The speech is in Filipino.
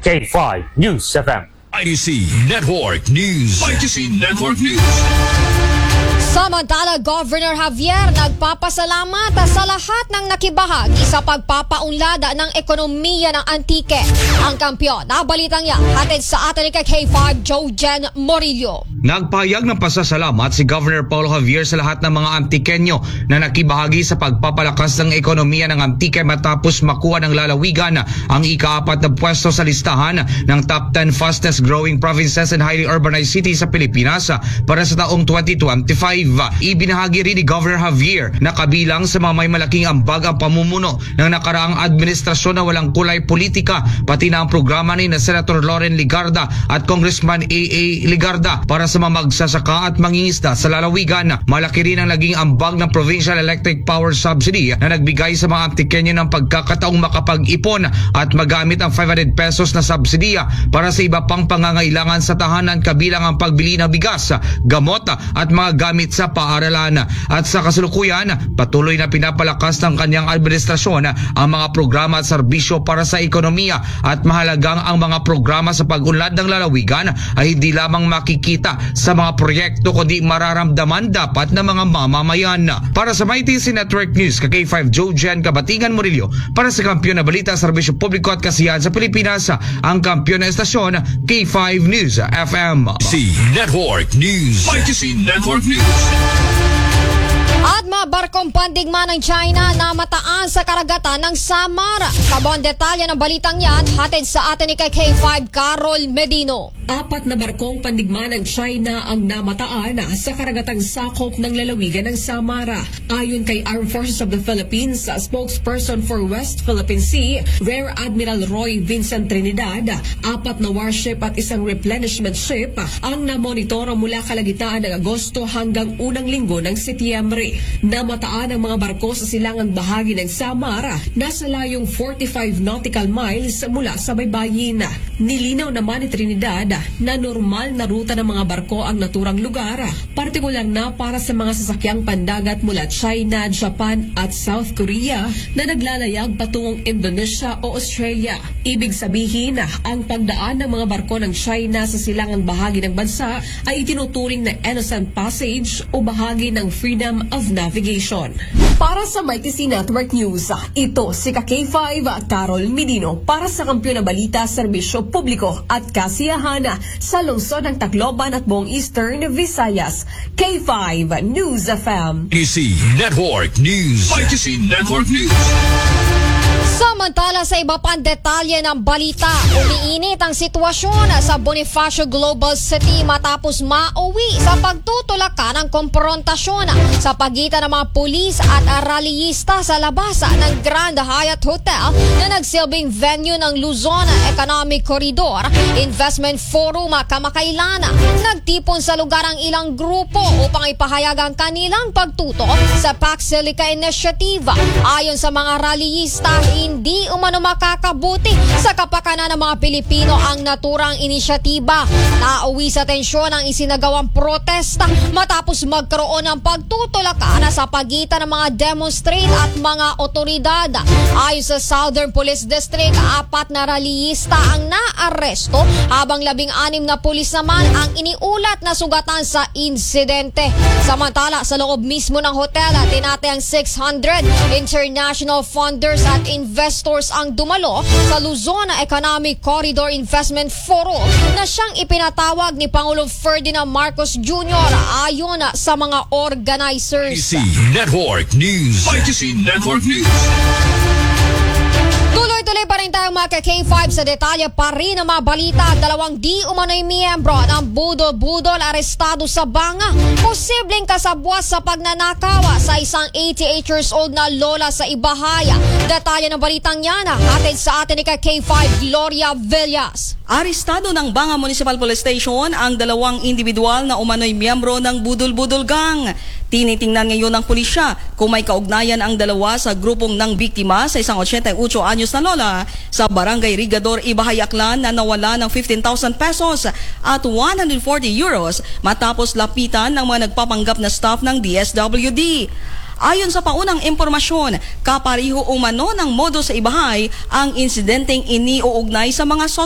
K5 News FM. IDC Network News. IDC Network News. Samantala, Governor Javier nagpapasalamat sa lahat ng nakibahagi sa pagpapaunlad ng ekonomiya ng Antique. Ang kampyon, nabalitang yan, hatid sa atin ni K5 Jojen Morillo. Nagpahayag ng pasasalamat si Governor Paulo Javier sa lahat ng mga Antiqueño na nakibahagi sa pagpapalakas ng ekonomiya ng Antique matapos makuha ng lalawigan ang ika-4 na pwesto sa listahan ng top 10 fastest growing provinces and highly urbanized cities sa Pilipinas para sa taong 2025. Ibinahagi rin ni Governor Javier na kabilang sa mga may malaking ambag ang pamumuno ng nakaraang administrasyon na walang kulay politika, pati na ang programa ni na Senator Loren Ligarda at Congressman A.A. Ligarda para sa mga magsasaka at mangingisda sa lalawigan. Malaki rin ang naging ambag ng Provincial Electric Power Subsidy na nagbigay sa mga Antiqueño ng pagkakataong makapag-ipon at magamit ang 500 pesos na subsidiya para sa iba pang pangangailangan sa tahanan, kabilang ang pagbili ng bigas, gamot at mga gamit sa paaralan. At sa kasalukuyan, patuloy na pinapalakas ng kanyang administrasyon ang mga programa at serbisyo para sa ekonomiya, at mahalagang ang mga programa sa pag-unlad ng lalawigan ay hindi lamang makikita sa mga proyekto kundi mararamdaman dapat ng mga mamamayan. Para sa IDC Network News, K5 Jojen Kabatingan Morillo, para sa kampiyon na balita, serbisyo publiko at kasiyahan sa Pilipinas, ang kampiyon na estasyon K5 News FM. IDC Network News. IDC Network News. At mga barkong pandigma ng China na mataan sa karagatan ng Samar. Kabon detalye ng balitang yan, hatid sa atin ni K5 Carol Medino. 4 na barkong pandigma ng China ang namataan sa karagatang sakop ng lalawigan ng Samara. Ayon kay Armed Forces of the Philippines, spokesperson for West Philippine Sea, Rear Admiral Roy Vincent Trinidad, 4 na warship at isang replenishment ship ang namonitoro mula kalagitnaan ng Agosto hanggang unang linggo ng Setyembre. Namataan ang mga barko sa silangang bahagi ng Samara, nasa layong 45 nautical miles mula sa baybayin. Nilinaw naman ni Trinidad na normal na ruta ng mga barko ang naturang lugar, partikular na para sa mga sasakyang pandagat mula China, Japan at South Korea na naglalayag patungong Indonesia o Australia. Ibig sabihin, ang pagdaan ng mga barko ng China sa silangang bahagi ng bansa ay itinuturing na innocent passage o bahagi ng freedom of navigation. Para sa IDC Network News, ito si K5 Carol Medino para sa kampiyon na balita, serbisyo publiko at kasiyahan sa lungsod ng Tacloban at buong Eastern Visayas. K5 News FM. IDC Network News. IDC Network News. Samantala, sa iba pang detalye ng balita, umiinit ang sitwasyon sa Bonifacio Global City matapos mauwi sa pagtutulakan ng komprontasyon sa pagitan ng mga pulis at rallyista sa labas ng Grand Hyatt Hotel na nagsilbing venue ng Luzon Economic Corridor Investment Forum kamakailan. Nagtipon sa lugar ang ilang grupo upang ipahayag ang kanilang pagtutok sa Pax Silica Initiative. Ayon sa mga rallyista, hindi umano makakabuti sa kapakanan ng mga Pilipino ang naturang inisyatiba. Nauwi sa tensyon ang isinagawang protesta matapos magkaroon ng pagtutulakan sa pagitan ng mga demonstrate at mga otoridad. Ayon sa Southern Police District, 4 na rallyista ang naaresto habang 16 na pulis naman ang iniulat na sugatan sa insidente. Samantala, sa loob mismo ng hotel, tinatayang 600 international funders at investors ang dumalo sa Luzon Economic Corridor Investment Forum na siyang ipinatawag ni Pangulong Ferdinand Marcos Jr. ayon sa mga organizers. IDC Network News. IDC Network News. Tuloy-tuloy pa rin tayo mga K5 sa detalye pa rin ng mga balita. 2 di umano'y miyembro ng budol-budol arestado sa Banga. Posibleng kasabwat sa pagnanakaw sa isang 88 years old na lola sa Ibahaya. Detalye ng balitang yan, hatid sa atin ni K5 Gloria Villas. Arestado ng Banga Municipal Police Station ang 2 individual na umano'y miyembro ng budol-budol gang. Tinitingnan ngayon ng pulisya kung may kaugnayan ang 2 sa grupong ng biktima sa isang 88 anyos na lola sa Barangay Rigador, Ibahayaklan na nawala ng 15,000 pesos at 140 euros matapos lapitan ng mga nagpapanggap na staff ng DSWD. Ayon sa paunang impormasyon, kapariho umano ng modo sa Ibahay ang insidenteng iniuugnay sa mga